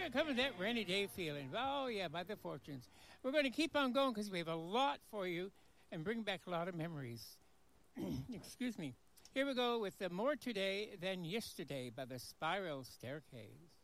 Here comes that rainy day feeling. Oh, yeah, by the Fortunes. We're going to keep on going because we have a lot for you and bring back a lot of memories. Excuse me. Here we go with More Today Than Yesterday by the Spiral Staircase.